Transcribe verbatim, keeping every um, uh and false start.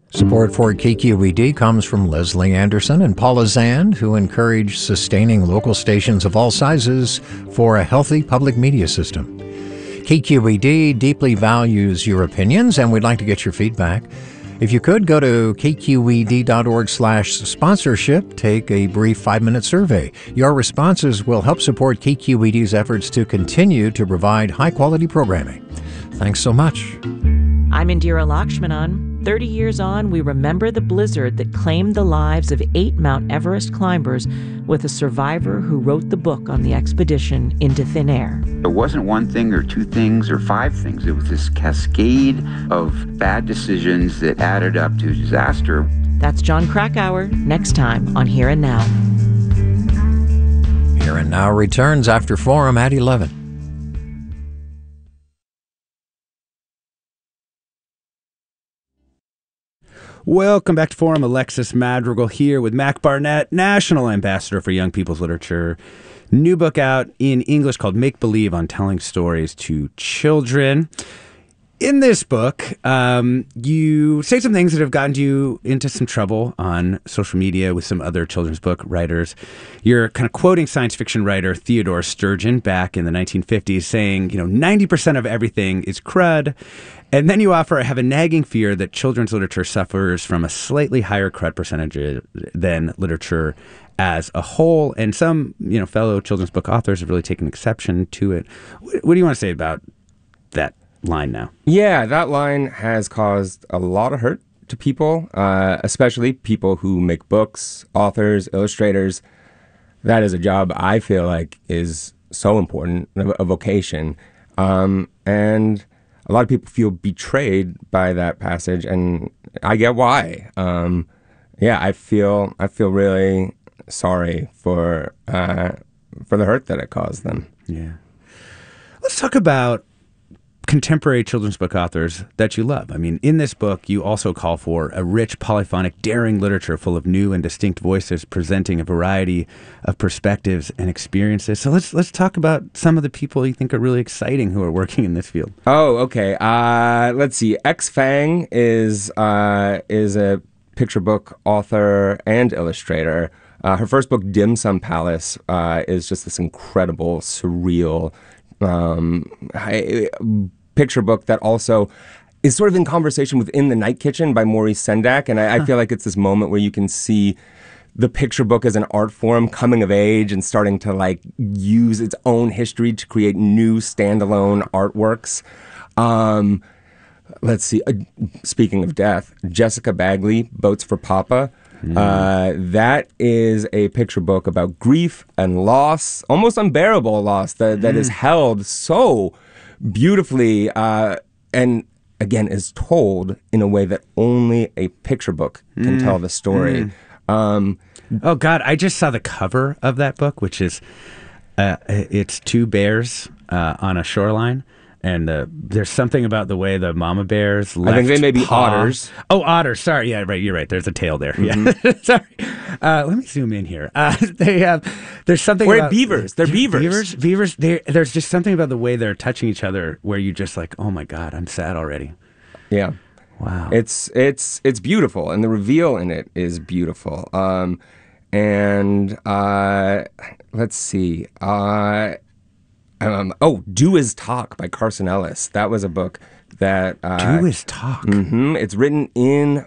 Support for K Q E D comes from Leslie Anderson and Paula Zand, who encourage sustaining local stations of all sizes for a healthy public media system. K Q E D deeply values your opinions, and we'd like to get your feedback. If you could, go to kqed.org slash sponsorship, take a brief five-minute survey. Your responses will help support K Q E D's efforts to continue to provide high-quality programming. Thanks so much. I'm Indira Lakshmanan. Thirty years on, we remember the blizzard that claimed the lives of eight Mount Everest climbers with a survivor who wrote the book on the expedition Into Thin Air. It wasn't one thing or two things or five things. It was this cascade of bad decisions that added up to disaster. That's John Krakauer, next time on Here and Now. Here and Now returns after Forum at eleven. Welcome back to Forum. Alexis Madrigal here with Mac Barnett, National Ambassador for Young People's Literature. New book out in English called Make Believe on Telling Stories to Children. In this book, um, you say some things that have gotten you into some trouble on social media with some other children's book writers. You're kind of quoting science fiction writer Theodore Sturgeon back in the nineteen fifties, saying, you know, ninety percent of everything is crud. And then you offer, I have a nagging fear that children's literature suffers from a slightly higher crud percentage than literature as a whole. And some, you know, fellow children's book authors have really taken exception to it. What do you want to say about that line now? Yeah, that line has caused a lot of hurt to people, uh, especially people who make books, authors, illustrators. That is a job I feel like is so important, a vocation. Um, and a lot of people feel betrayed by that passage, and I get why. Um, yeah, I feel I feel really sorry for uh, for the hurt that it caused them. Yeah. Let's talk about contemporary children's book authors that you love. I mean, in this book, you also call for a rich, polyphonic, daring literature full of new and distinct voices presenting a variety of perspectives and experiences. So let's let's talk about some of the people you think are really exciting who are working in this field. Oh, okay. Uh, let's see. X Fang is uh, is a picture book author and illustrator. Uh, her first book, Dim Sum Palace, uh, is just this incredible, surreal um, picture book that also is sort of in conversation with In the Night Kitchen by Maurice Sendak. And I, I feel like it's this moment where you can see the picture book as an art form coming of age and starting to like use its own history to create new standalone artworks. Um, let's see. Uh, speaking of death, Jessica Bagley, Boats for Papa. Mm. Uh, that is a picture book about grief and loss, almost unbearable loss that, mm. that is held so beautifully uh, and, again, is told in a way that only a picture book can mm. tell the story. Mm. Um, oh, God, I just saw the cover of that book, which is, uh, it's two bears uh, on a shoreline. And uh, there's something about the way the mama bears left I think they may be paw. otters. Oh, otters. Sorry. Yeah, right. You're right. There's a tail there. Mm-hmm. Yeah. Sorry. Uh, let me zoom in here. Uh, they have, there's something We're about... beavers. They're beavers. Beavers. Beavers. They, there's just something about the way they're touching each other where you just like, oh my God, I'm sad already. Yeah. Wow. It's, it's, it's beautiful. And the reveal in it is beautiful. Um, and uh, let's see. Uh, Um, oh, Do Is Talk by Carson Ellis. That was a book that... Uh, Do Is Talk? Mm-hmm, it's written in